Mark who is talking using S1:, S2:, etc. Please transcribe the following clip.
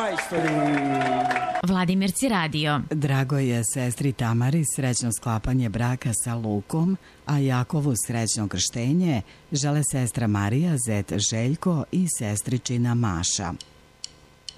S1: Vladimirci radio.
S2: Drago je sestri Tamari srećno sklapanje braka sa Lukom, a Jakovu srećno krštenje žele sestra Marija, zet Željko i sestričina Maša.